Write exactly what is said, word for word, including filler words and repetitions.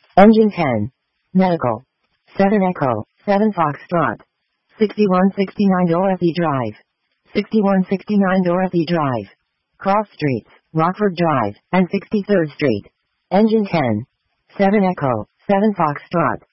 Engine ten. Medical. seven Echo, seven Foxtrot. sixty-one sixty-nine Dorothy Drive. sixty-one sixty-nine Dorothy Drive. Cross Streets, Rockford Drive, and sixty-third Street. Engine ten. seven Echo, seven Foxtrot.